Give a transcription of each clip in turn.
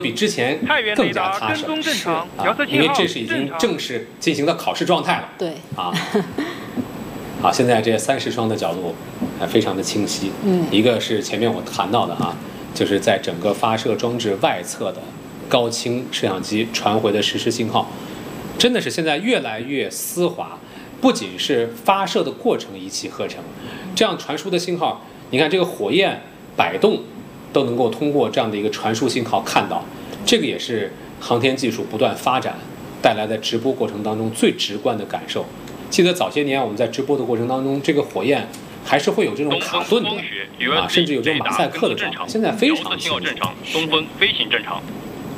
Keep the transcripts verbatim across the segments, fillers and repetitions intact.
比之前更加踏实啊，因为这是已经正式进行到考试状态了。 对啊，好，现在这三视窗的角度啊非常的清晰。 嗯， 一个是前面我谈到的哈，就是在整个发射装置外侧的高清摄像机传回的实时信号，真的是现在越来越丝滑。不仅是发射的过程一气呵成，这样传输的信号，你看这个火焰摆动。都能够通过这样的一个传输信号看到，这个也是航天技术不断发展带来的直播过程当中最直观的感受。记得早些年我们在直播的过程当中，这个火焰还是会有这种卡顿的啊，甚至有这种马赛克的状态。现在非常清楚。 东风飞行正常。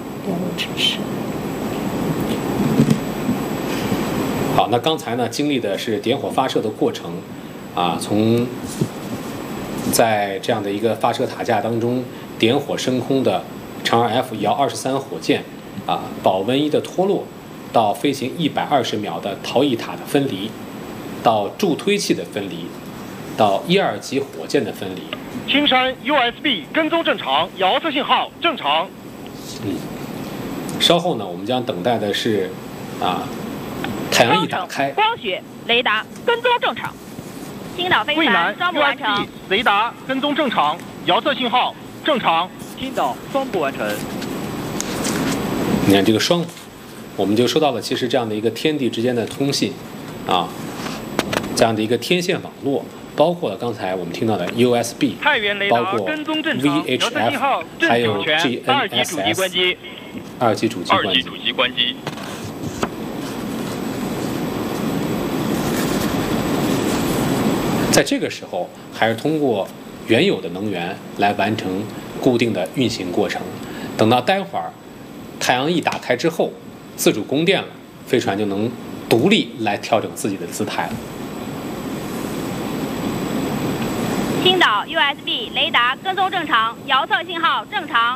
好，那刚才呢经历的是点火发射的过程，啊，从在这样的一个发射塔架当中点火升空的长二 F 遥二十三火箭啊，保温衣的脱落，到飞行一百二十秒的逃逸塔的分离，到助推器的分离，到一二级火箭的分离。 青山 U S B 跟踪正常，遥测信号正常。 嗯，稍后呢，我们将等待的是啊，太阳翼打开， 光学雷达跟踪正常。青岛飞船双步完成， 雷达跟踪正常，遥测信号正常。 青岛双步完成。 你看这个双，我们就说到了，其实这样的一个天地之间的通信，啊，这样的一个天线网络，包括了刚才我们听到的 U S B， 包括 V H F， 还有 G N S S， 二级主机关机。二级主机关机。在这个时候，还是通过原有的能源来完成固定的运行过程。等到待会儿太阳翼打开之后，自主供电了，飞船就能独立来调整自己的姿态了。 青岛 U S B 雷达跟踪正常，遥测信号正常。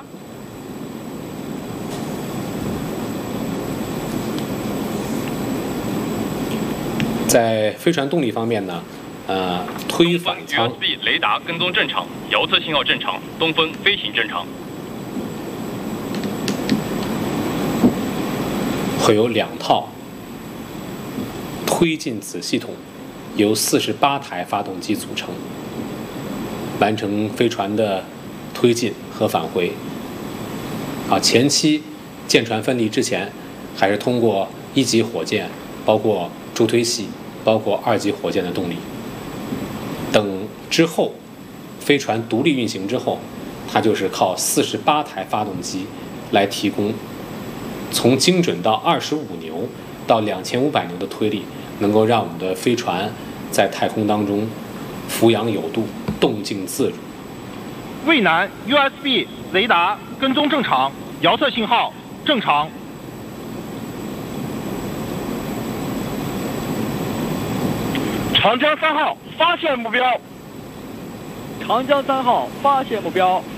在飞船动力方面呢？呃，推反舱 U S B 雷达跟踪正常，遥测信号正常，东风飞行正常。 会有两套推进子系统，由四十八台发动机组成，完成飞船的推进和返回。啊，前期舰船分离之前，还是通过一级火箭，包括助推器，包括二级火箭的动力。等之后，飞船独立运行之后，它就是靠四十八台发动机来提供从精准到二十五牛到两千五百牛的推力，能够让我们的飞船在太空当中俯仰有度，动静自如。 渭南 U S B 雷达跟踪正常，遥测信号正常。长江三号发现目标。 长江三号发现目标。